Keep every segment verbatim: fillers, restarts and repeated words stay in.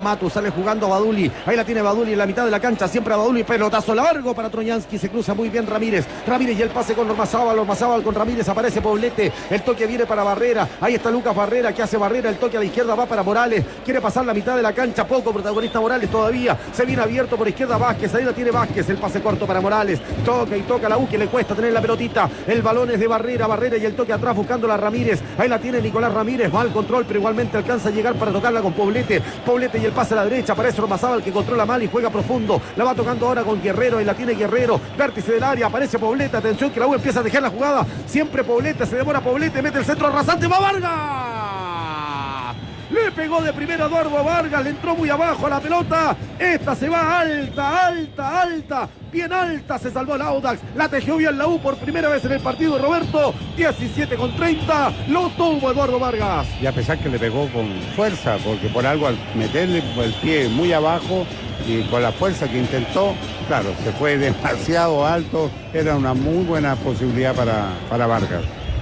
Matus sale jugando a Baduli. Ahí la tiene Baduli en la mitad de la cancha. Siempre a Baduli. Pelotazo largo para Troyansky. Se cruza muy bien Ramírez. Ramírez y el pase con Ormazábal. Ormazábal con Ramírez. Aparece Poblete. El toque viene para Barrera. Ahí está Lucas Barrera. Que hace Barrera. El toque a la izquierda va para Morales. Quiere pasar la mitad de la cancha. Poco protagonista Morales todavía. Se viene abierto por izquierda Vázquez. Ahí la tiene Vázquez. El pase corto para Morales. Toca y toca la U, que le cuesta tener la pelotita. El balón es de Barrera. Barrera y el toque atrás buscando a Ramírez. Ahí la tiene Nicolás Ramírez. Va al control, pero igualmente alcanza a llegar para tocarla con Poblete. Poblete y el pase a la derecha. Aparece Ormazábal, que controla mal y juega profundo. La va tocando ahora con Guerrero. Y la tiene Guerrero. Vértice del área. Aparece Poblete. Atención que la U empieza a dejar la jugada. Siempre Poblete. Se demora Poblete. Mete el centro rasante. ¡Va Vargas! Le pegó de primera Eduardo Vargas, le entró muy abajo a la pelota. Esta se va alta, alta, alta, bien alta. Se salvó el Audax, la tejió bien la U por primera vez en el partido. Roberto, diecisiete con treinta, lo tuvo Eduardo Vargas. Y a pesar que le pegó con fuerza, porque por algo al meterle el pie muy abajo y con la fuerza que intentó, claro, se fue demasiado alto. Era una muy buena posibilidad para, para Vargas.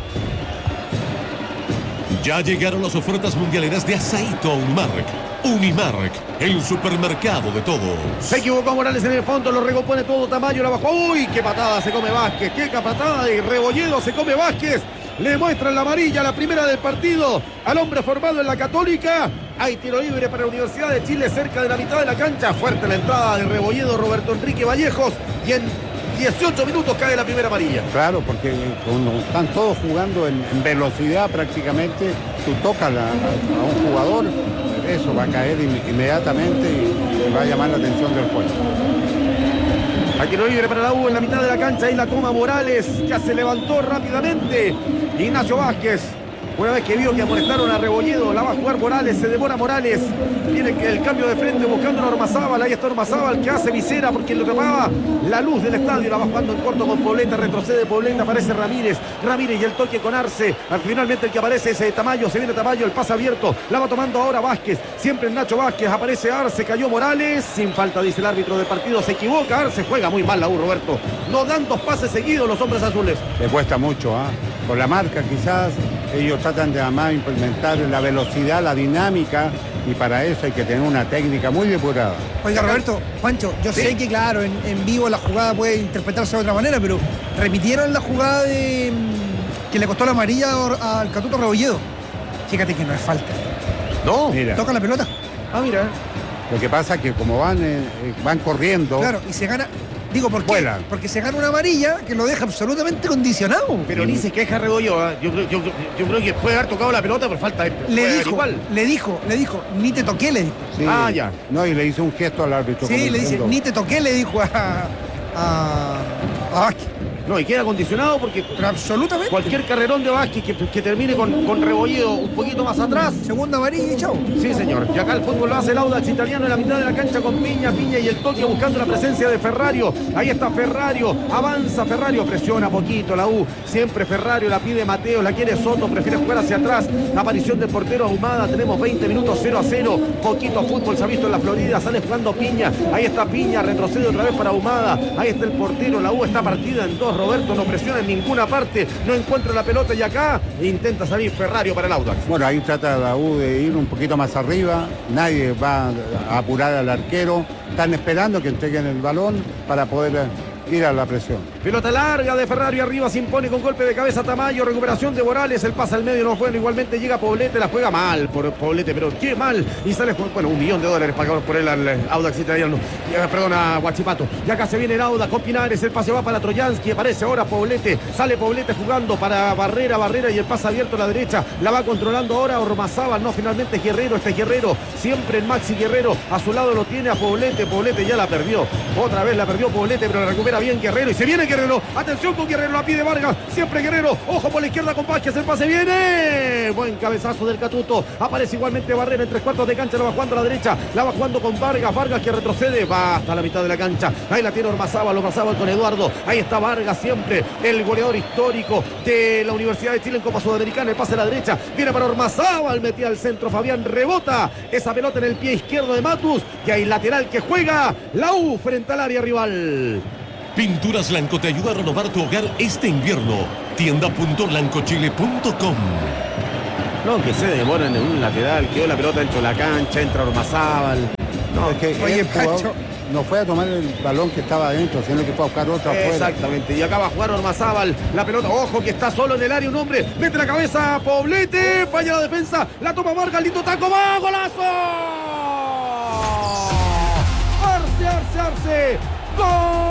Ya llegaron las ofertas mundialeras de Azaito Unimark. Unimark, el supermercado de todos. Se equivocó Morales en el fondo, lo recompone todo Tamayo, la bajó. ¡Uy, qué patada se come Vázquez! ¡Qué patada de Rebolledo se come Vázquez! Le muestran la amarilla, la primera del partido, al hombre formado en la Católica. Hay tiro libre para la Universidad de Chile cerca de la mitad de la cancha. Fuerte la entrada de Rebolledo, Roberto Enrique Vallejos. Y en dieciocho minutos cae la primera amarilla. Claro, porque cuando están todos jugando en, en velocidad prácticamente, tú tocas la, a, a un jugador, eso va a caer inmediatamente y, y va a llamar la atención del juez. Aquí lo libre para la U en la mitad de la cancha. Ahí la toma Morales, ya se levantó rápidamente Ignacio Vázquez. Una vez que vio que amonestaron a Rebolledo, la va a jugar Morales, se demora Morales. Viene el cambio de frente buscando a Ormazábal. Ahí está Ormazábal que hace visera porque lo tapaba la luz del estadio. La va jugando en corto con Poblete, retrocede Poblete, aparece Ramírez. Ramírez y el toque con Arce. Finalmente el que aparece es Tamayo, se viene Tamayo, el pase abierto. La va tomando ahora Vázquez, siempre Nacho Vázquez, aparece Arce, cayó Morales. Sin falta, dice el árbitro del partido, se equivoca Arce, juega muy mal la U, Roberto. No dan dos pases seguidos los hombres azules. Le cuesta mucho, ¿ah? ¿eh? Por la marca quizás, ellos tratan de además implementar la velocidad, la dinámica, y para eso hay que tener una técnica muy depurada. Oiga, Roberto, Pancho, yo ¿Sí? sé que claro, en, en vivo la jugada puede interpretarse de otra manera, pero repitieron la jugada de que le costó la amarilla al Catuto Rebolledo. Fíjate que no es falta. No, mira. Toca la pelota. Ah, mira. Lo que pasa es que como van, eh, van corriendo. Claro, y se gana. Digo, ¿por qué? Vuelan. Porque se gana una amarilla que lo deja absolutamente condicionado. Pero mm. ni se queja Rebolledo, ¿eh? yo, yo, yo, yo creo que puede haber tocado la pelota, pero falta. Le dijo, igual. le dijo, le dijo, ni te toqué, le dijo. Sí. Ah, ya. No, y le hizo un gesto al árbitro. Sí, le dice, ni te toqué, le dijo a, a, a Vázquez. No, y queda condicionado porque pero absolutamente cualquier carrerón de Vázquez que, que termine con, con Rebolledo un poquito más atrás. Segunda amarilla y chau. Sí, señor. Y acá el fútbol lo hace el Audax italiano en la mitad de la cancha con Piña, Piña y el toque buscando la presencia de Ferrario. Ahí está Ferrario, avanza Ferrario, presiona poquito la U. Siempre Ferrario, la pide Mateo, la quiere Soto, prefiere jugar hacia atrás. La aparición del portero Ahumada, tenemos veinte minutos cero a cero. Poquito fútbol se ha visto en la Florida, sale jugando Piña. Ahí está Piña, retrocede otra vez para Ahumada. Ahí está el portero, la U está partida en dos. Roberto no presiona en ninguna parte, no encuentra la pelota y acá intenta salir Ferrario para el Audax. Bueno, ahí trata la U de ir un poquito más arriba, nadie va a apurar al arquero, están esperando que entreguen el balón para poder ir a la presión. Pelota larga de Ferrario arriba, se impone con golpe de cabeza Tamayo, recuperación de Morales, el pase al medio no fue, igualmente llega Poblete, la juega mal por Poblete, pero qué mal, y sale, bueno, un millón de dólares pagados por él al Audax italiano, perdón, a Huachipato, y acá se viene el Audax con Pinares, el pase va para Troyansky, aparece ahora Poblete, sale Poblete jugando para Barrera, Barrera y el pase abierto a la derecha, la va controlando ahora Ormazábal, no, finalmente Guerrero, este Guerrero, siempre el Maxi Guerrero, a su lado lo tiene a Poblete, Poblete ya la perdió, otra vez la perdió Poblete, pero la recupera bien Guerrero y se viene Guerrero, atención con Guerrero, la pide Vargas, siempre Guerrero, ojo por la izquierda con Vázquez, el pase viene, buen cabezazo del Catuto, aparece igualmente Barrera en tres cuartos de cancha, la va jugando a la derecha, la va jugando con Vargas, Vargas que retrocede, va hasta la mitad de la cancha, ahí la tiene Ormazábal, Ormazábal con Eduardo, ahí está Vargas siempre, el goleador histórico de la Universidad de Chile en Copa Sudamericana, el pase a la derecha, viene para Ormazábal, metía al centro, Fabián rebota, esa pelota en el pie izquierdo de Matus, y hay lateral que juega la U frente al área rival. Pinturas Blanco te ayuda a renovar tu hogar este invierno. tienda punto blancochile punto com. No, que se demoran en un lateral, quedó la pelota dentro de la cancha, entra Ormazábal. No, es que oye, el jugador Pancho. no fue a tomar el balón que estaba adentro, sino que fue a buscar otro afuera. Exactamente, y acaba de jugar Ormazábal, la pelota, ojo que está solo en el área un hombre, mete la cabeza Poblete, falla la defensa, la toma Vargas, lindo taco, ¡va, golazo! Arce, Arce, Arce, ¡gol!